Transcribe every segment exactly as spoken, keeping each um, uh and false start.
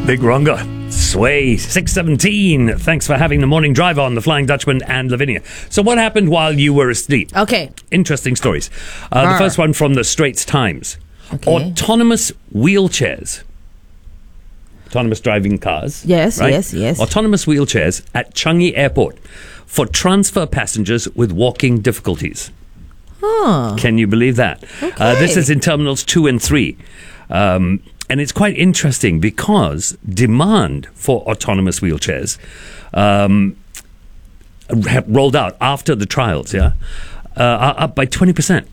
Big Ronga. Sway, six seventeen. Thanks for having the morning drive on, the Flying Dutchman and Lavinia. So what happened while you were asleep? Okay. Interesting stories. Uh, the first one from the Straits Times. Okay. Autonomous wheelchairs. Autonomous driving cars. Yes, right? yes, yes. Autonomous wheelchairs at Changi Airport for transfer passengers with walking difficulties. Huh. Can you believe that? Okay. Uh, this is in Terminals two and three. Um, and it's quite interesting because demand for autonomous wheelchairs um, have rolled out after the trials, yeah, uh, are up by twenty percent.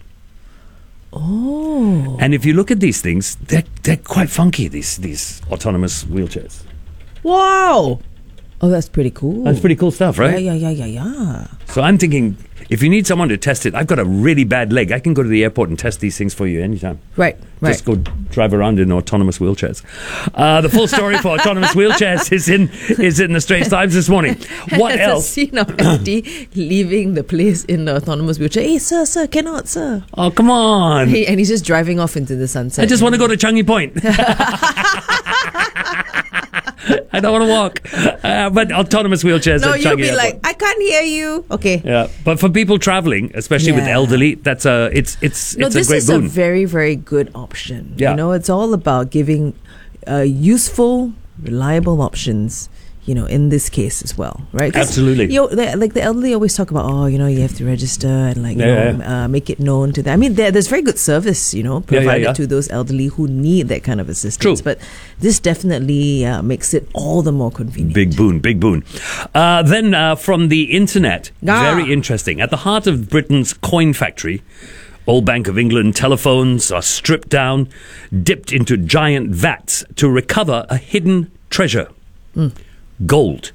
Oh. And if you look at these things, they're, they're quite funky, these, these autonomous wheelchairs. Wow. Oh, that's pretty cool. That's pretty cool stuff, right? Yeah, yeah, yeah, yeah, yeah. So I'm thinking, if you need someone to test it, I've got a really bad leg. I can go to the airport and test these things for you anytime. Right, right. Just go drive around in autonomous wheelchairs. Uh, the full story for autonomous wheelchairs is in is in the Straits Times this morning. What There's else? a scene of F D leaving the place in the autonomous wheelchair. Hey, sir, sir, cannot, sir. Oh, come on. He, and he's just driving off into the sunset. I just want to go to Changi Point. I don't want to walk. Uh, but autonomous wheelchairs No, at you'll Changi be Airport. like, I can't hear you. Okay. Yeah, but for people traveling, especially with Yeah. elderly, that's a it's it's No, it's a this great is boon. a very, very good option. Yeah. You know, it's all about giving uh, useful, reliable options, you know, in this case as well, right? 'Cause, Absolutely. You know, the, like the elderly always talk about, oh, you know, you have to register and like, you Yeah, know, uh, make it known to them. I mean, there, there's very good service, you know, Yeah, yeah, provided yeah. to those elderly who need that kind of assistance. True. But this definitely uh, makes it all the more convenient. Big boon, big boon. Uh, then uh, from the internet, Ah. very interesting. At the heart of Britain's coin factory, Old Bank of England telephones are stripped down, dipped into giant vats to recover a hidden treasure. Mm. Gold.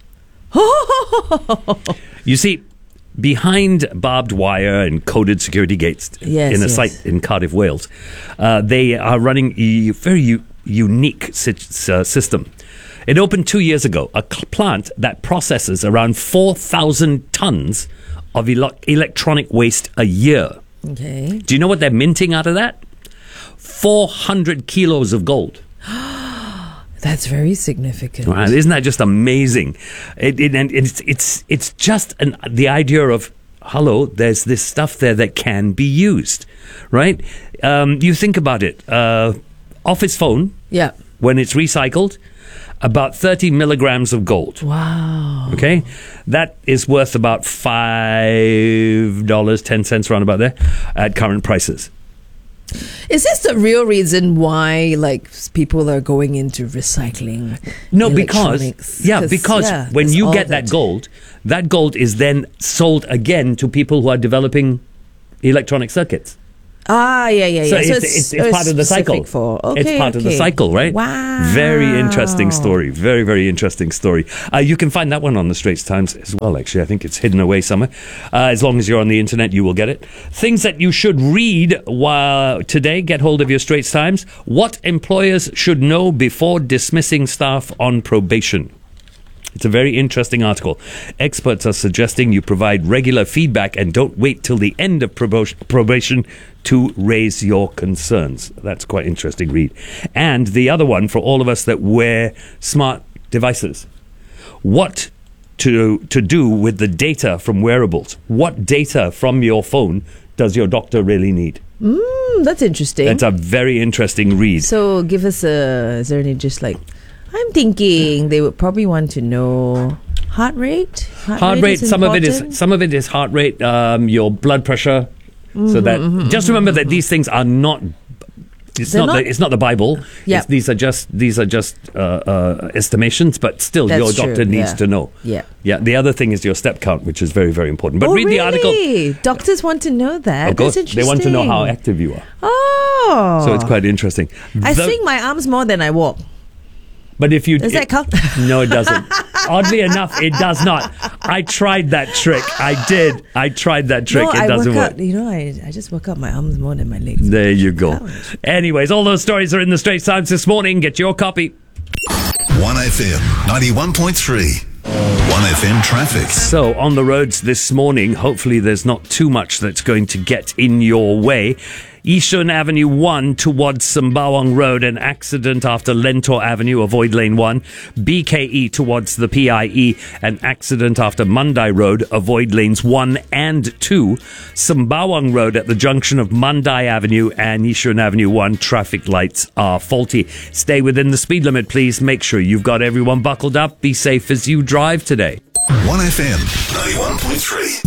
You see, behind barbed wire and coded security gates Yes, in a yes. site in Cardiff, Wales, uh, they are running a very u- unique sy- uh, system. It opened two years ago, a cl- plant that processes around four thousand tons of ele- electronic waste a year. Okay. Do you know what they're minting out of that? four hundred kilos of gold. That's very significant. Wow, isn't that just amazing? It, it, and it's it's it's just an, the idea of, hello, there's this stuff there that can be used, right? Um, you think about it. Uh, office phone, Yeah. when it's recycled, about thirty milligrams of gold. Wow. Okay, that is worth about five dollars ten cents, around about there, at current prices. Is this the real reason why, like, people are going into recycling? No, because electronics? yeah, because yeah, when there's you all get that gold, that gold is then sold again to people who are developing electronic circuits. Ah, yeah, yeah, yeah. So, it's, it's, it's uh, part of the cycle. specific For, okay, it's part of the okay. cycle, right? Wow. Very interesting story. Very, very interesting story. Uh, you can find that one on the Straits Times as well, actually. I think it's hidden away somewhere. Uh, as long as you're on the internet, you will get it. Things that you should read while today. Get hold of your Straits Times. What employers should know before dismissing staff on probation. It's a very interesting article. Experts are suggesting you provide regular feedback and don't wait till the end of probo- probation to raise your concerns. That's quite interesting read. And the other one for all of us that wear smart devices. What to to do with the data from wearables? What data from your phone does your doctor really need? Mm, that's interesting. That's a very interesting read. So give us a, is there any just like, I'm thinking they would probably want to know heart rate. Heart rate, is some of it important? is some of it is heart rate, um, your blood pressure. Mm-hmm, so that mm-hmm, just remember that these things are not. It's They're not, not- the, it's not the Bible. Yeah. It's, these are just these are just uh, uh, estimations, but still, That's your true, doctor needs yeah. to know. Yeah. Yeah. The other thing is your step count, which is very very important. But oh, read really? the article. Doctors want to know that. Of course, That's they want to know how interesting. active you are. Oh. So it's quite interesting. I The- swing my arms more than I walk. But if you Does it- that count? No, it doesn't. Oddly enough, it does not. I tried that trick. I did. I tried that trick. No, it I doesn't work work. out, you know, I, I just work out my arms more than my legs. There you go. Ouch. Anyways, all those stories are in the Straits Times this morning. Get your copy. one F M ninety-one point three. one F M traffic. So, on the roads this morning, hopefully there's not too much that's going to get in your way. Yishun Avenue one towards Sembawang Road, an accident after Lentor Avenue, avoid lane one. B K E towards the P I E, an accident after Mandai Road, avoid lanes one and two. Sembawang Road at the junction of Mandai Avenue and Yishun Avenue one, traffic lights are faulty. Stay within the speed limit, please. Make sure you've got everyone buckled up. Be safe as you drive today. one F M ninety-one point three.